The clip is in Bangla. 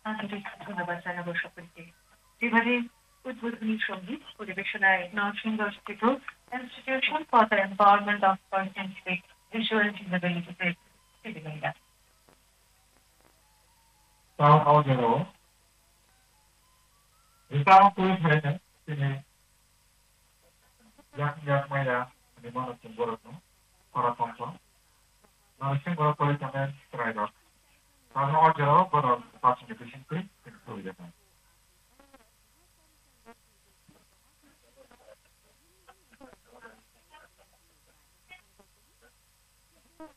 আন্তরিক ধন্যবাদ জানাবো সকলকে। এবারে উদ্বোধনী সঙ্গীত পরিবেশনায় নরসিংদীস্থিত institution for the empowerment of persons with visual disabilities Shivika. তাও Estamos presentes তিনি জাকমাইরা নিমন্ত্রণ করেছেন করাতন্ত নরসিংহ পরিচালনের ড্রাইভার তার অজের বড় প্রাথমিক